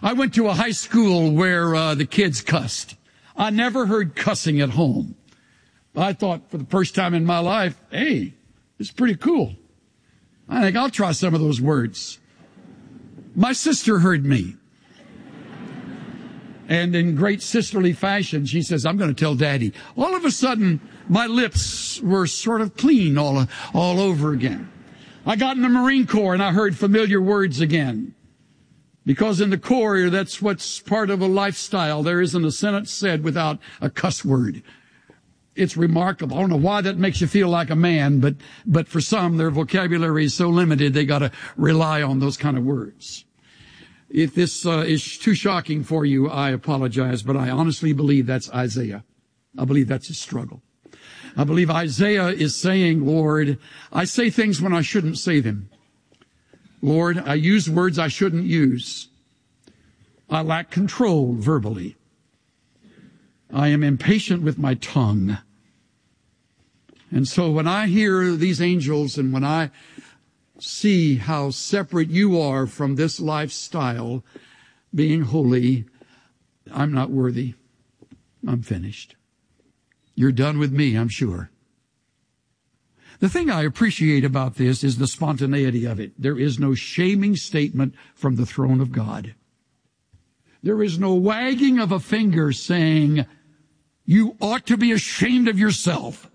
I went to a high school where the kids cussed. I never heard cussing at home. I thought for the first time in my life, hey, it's pretty cool. I think I'll try some of those words. My sister heard me. And in great sisterly fashion, she says, I'm going to tell Daddy. All of a sudden, my lips were sort of clean all over again. I got in the Marine Corps and I heard familiar words again. Because in the Corps, that's what's part of a lifestyle. There isn't a sentence said without a cuss word. It's remarkable. I don't know why that makes you feel like a man, but for some, their vocabulary is so limited, they got to rely on those kind of words. If this is too shocking for you, I apologize, but I honestly believe that's Isaiah. I believe that's his struggle. I believe Isaiah is saying, Lord, I say things when I shouldn't say them. Lord, I use words I shouldn't use. I lack control verbally. I am impatient with my tongue. And so when I hear these angels and when I see how separate you are from this lifestyle, being holy, I'm not worthy. I'm finished. You're done with me, I'm sure. The thing I appreciate about this is the spontaneity of it. There is no shaming statement from the throne of God. There is no wagging of a finger saying, you ought to be ashamed of yourself.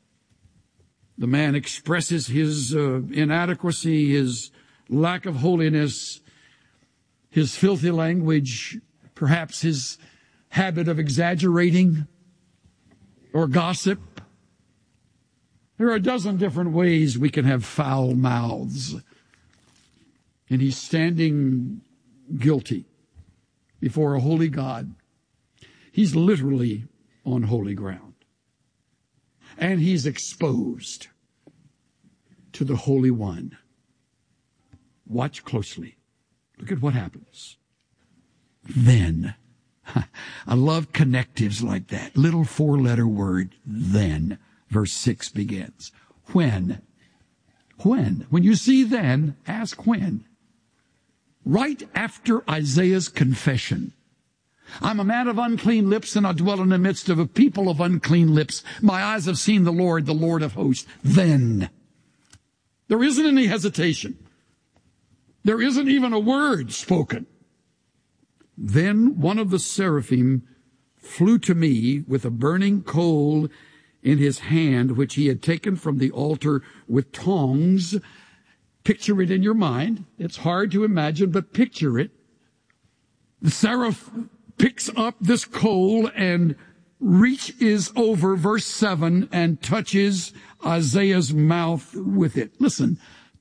The man expresses his inadequacy, his lack of holiness, his filthy language, perhaps his habit of exaggerating or gossip. There are a dozen different ways we can have foul mouths. And he's standing guilty before a holy God. He's literally on holy ground. And he's exposed to the Holy One. Watch closely. Look at what happens. Then. I love connectives like that. Little four-letter word, then. Verse 6 begins. When? When? When you see then, ask when. Right after Isaiah's confession. I'm a man of unclean lips, and I dwell in the midst of a people of unclean lips. My eyes have seen the Lord of hosts. Then. There isn't any hesitation. There isn't even a word spoken. Then one of the seraphim flew to me with a burning coal in his hand, which he had taken from the altar with tongs. Picture it in your mind. It's hard to imagine, but picture it. The seraph picks up this coal and reaches over, verse 7, and touches Isaiah's mouth with it. Listen.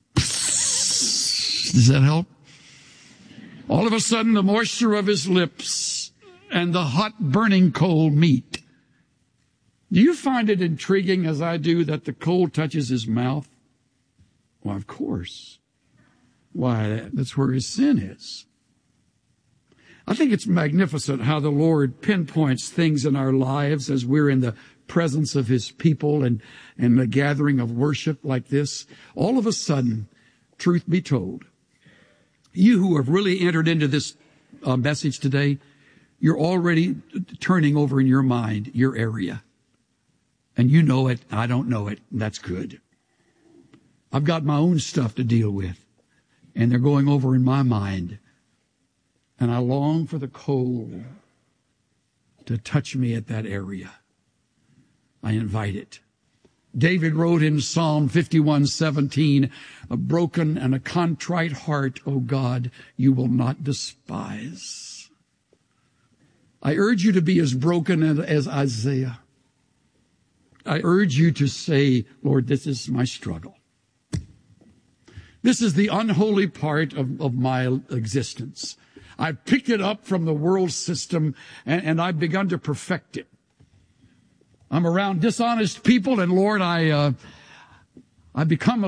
Does that help? All of a sudden, the moisture of his lips and the hot burning coal meet. Do you find it intriguing, as I do, that the coal touches his mouth? Well, of course. Why, that's where his sin is. I think it's magnificent how the Lord pinpoints things in our lives as we're in the presence of his people and the gathering of worship like this. All of a sudden, truth be told, you who have really entered into this message today, you're already turning over in your mind your area. And you know it, I don't know it, and that's good. I've got my own stuff to deal with, and they're going over in my mind. And I long for the coal to touch me at that area. I invite it. David wrote in Psalm 51:17, a broken and a contrite heart, O God, you will not despise. I urge you to be as broken as Isaiah. I urge you to say, Lord, this is my struggle. This is the unholy part of my existence. I've picked it up from the world system and I've begun to perfect it. I'm around dishonest people, and Lord, I become a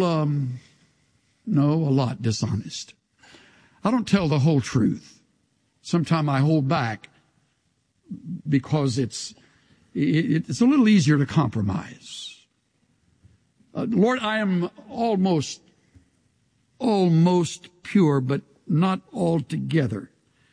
lot dishonest. I don't tell the whole truth. Sometimes I hold back because it's a little easier to compromise. Lord, I am almost pure, but not altogether.